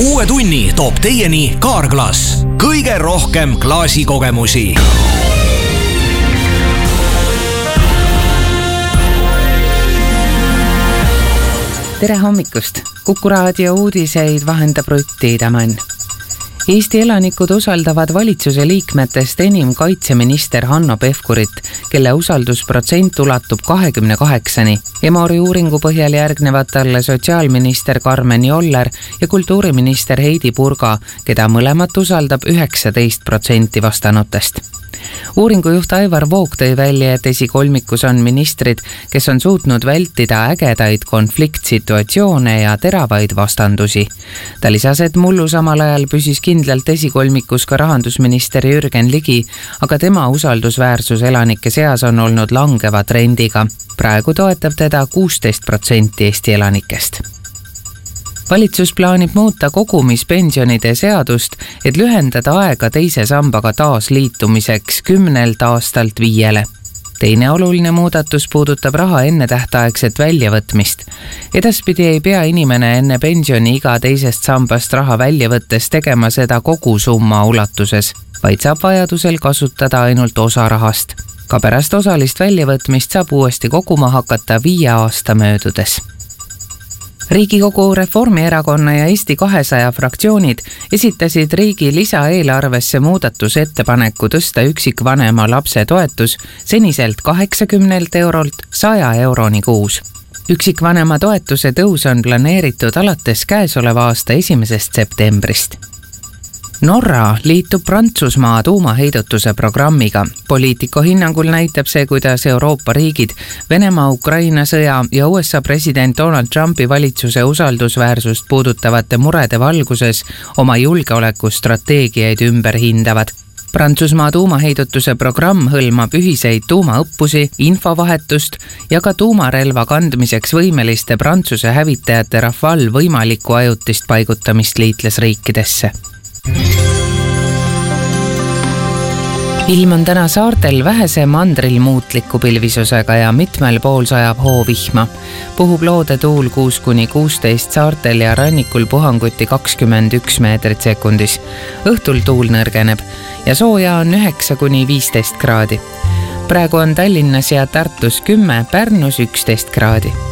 Uue tunni toob teieni Kaarglass. Kõige rohkem klaasikogemusi. Tere hommikust! Kuku raadio uudiseid vahendab Rutti Idamann. Eesti elanikud usaldavad valitsuse liikmetest enim kaitseminister Hanno Pevkurit, kelle usaldusprotsent ulatub 28-ni. Emori uuringu põhjal järgnevad talle sotsiaalminister Karmen Joller ja kultuuriminister Heidi Purga, keda mõlemat usaldab 19% vastanutest. Uuringujuht Aivar Voog tõi välja, et esikolmikus on ministrid, kes on suutnud vältida ägedaid konfliktsituatsioone ja teravaid vastandusi. Ta lisas, et mullu samal ajal püsis kindlalt esikolmikus ka rahandusminister Jürgen Ligi, aga tema usaldusväärsus elanike seas on olnud langeva trendiga. Praegu toetab teda 16% Eesti elanikest. Valitsus plaanib muuta kogumispensionide seadust, et lühendada aega teise sambaga taas liitumiseks 10 aastalt 5. Teine oluline muudatus puudutab raha ennetähtaegset väljavõtmist. Edaspidi ei pea inimene enne pensioni iga teisest sambast raha väljavõttes tegema seda kogu summa ulatuses, vaid saab vajadusel kasutada ainult osa rahast. Ka pärast osalist väljavõtmist saab uuesti koguma hakata 5 aasta möödudes. Riigikogu Reformierakonna ja Eesti 200 fraktsioonid esitasid riigi lisaeelarvesse muudatusettepaneku tõsta üksikvanema lapse toetus seniselt 80 eurolt 100 euroni kuus. Üksikvanema toetuse tõus on planeeritud alates käesoleva aasta 1. septembrist. Norra liitub Prantsusmaa tuumaheidutuse programmiga. Poliitiku hinnangul näitab see, kuidas Euroopa riigid Venemaa-Ukraina sõja ja USA president Donald Trumpi valitsuse usaldusväärsust puudutavate murede valguses oma julgeolekustrateegiaid ümber hindavad. Prantsusmaa tuumaheidutuse programm hõlmab ühiseid tuumaõppusi, infovahetust ja ka tuumarelva kandmiseks võimeliste Prantsuse hävitajate Rafale võimalikku ajutist paigutamist liitlasriikidesse. Ilm on täna saartel vähese mandril muutliku pilvisusega ja mitmel pool sajab hoovihma. Puhub loode tuul 6-16 saartel ja rannikul puhanguti 21 meetrit sekundis. Õhtul tuul nõrgeneb ja sooja on 9-15 kraadi. Praegu on Tallinnas ja Tartus 10, Pärnus 11 kraadi.